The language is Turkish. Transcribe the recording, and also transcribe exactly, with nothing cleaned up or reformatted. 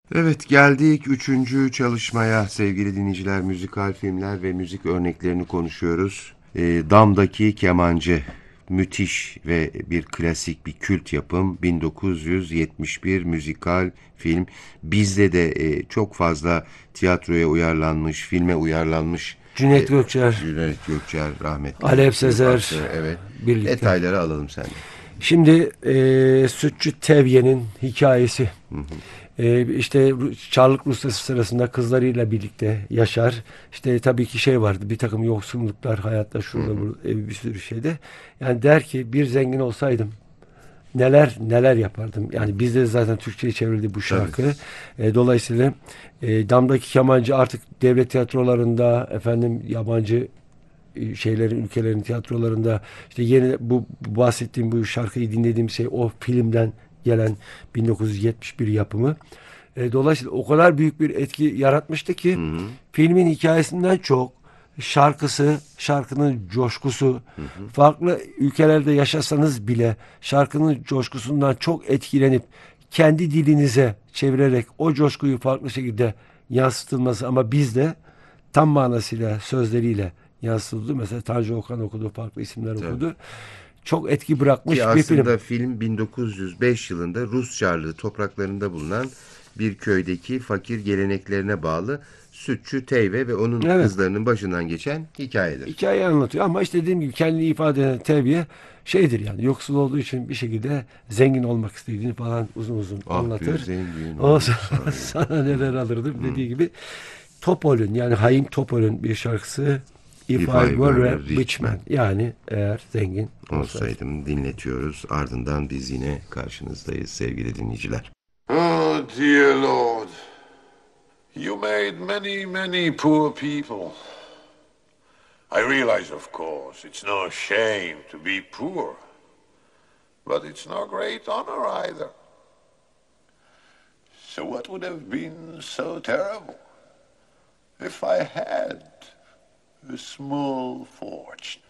Evet, geldik üçüncü çalışmaya sevgili dinleyiciler. Müzikal filmler ve müzik örneklerini konuşuyoruz. E, Damdaki Kemancı, müthiş ve bir klasik, bir kült yapım. bin dokuz yüz yetmiş bir müzikal film. Bizde de e, çok fazla tiyatroya uyarlanmış, filme uyarlanmış. E, Cüneyt Gökçer, Cüneyt Gökçer rahmetli Alev film Sezer aktörü, evet. birlikte. Detayları alalım senden. Şimdi e, Sütçü Tevye'nin hikayesi. E, işte Ru- Çarlık Rusyası sırasında kızlarıyla birlikte yaşar. İşte tabii ki şey vardı, bir takım yoksunluklar hayatta, şurada burada, e, bir sürü şeyde. Yani der ki bir zengin olsaydım neler neler yapardım. Yani bizde de zaten Türkçe'ye çevrildi bu Tabii. şarkı. E, dolayısıyla e, Damdaki Kemancı artık devlet tiyatrolarında, efendim yabancı e, şeylerin, ülkelerin tiyatrolarında, işte yeni bu, bu bahsettiğim bu şarkıyı dinlediğim şey o filmden gelen bin dokuz yüz yetmiş bir yapımı. E, dolayısıyla o kadar büyük bir etki yaratmıştı Hı ki hı. filmin hikayesinden çok şarkısı, şarkının coşkusu, Hı hı. farklı ülkelerde yaşasanız bile şarkının coşkusundan çok etkilenip kendi dilinize çevirerek o coşkuyu farklı şekilde yansıtılması, ama bizde tam manasıyla sözleriyle yansıtıldı. Mesela Tanju Okan okudu, farklı isimler Tabii. okudu. Çok etki Ki bırakmış bir film. aslında film bin dokuz yüz beş yılında Rus Çarlığı topraklarında bulunan bir köydeki fakir geleneklerine bağlı Sütçü Teyve ve onun Evet. kızlarının başından geçen hikayedir. Hikaye anlatıyor ama işte dediğim gibi kendini ifade eden Tevye şeydir, yani yoksul olduğu için bir şekilde zengin olmak istediğini falan uzun uzun Ah bir anlatır. zengin O sana, olsaydım. sana neler alırdım dediği gibi. Topol'ün, yani Haim Topol'ün bir şarkısı If If I I Were were a a Rich rich Man, man yani eğer zengin olsaydım. olsaydım dinletiyoruz. Ardından biz yine karşınızdayız sevgili dinleyiciler. Oh, dear Lord, you made many, many poor people. I realize, of course, it's no shame to be poor, but it's no great honor either. So what would have been so terrible if I had a small fortune?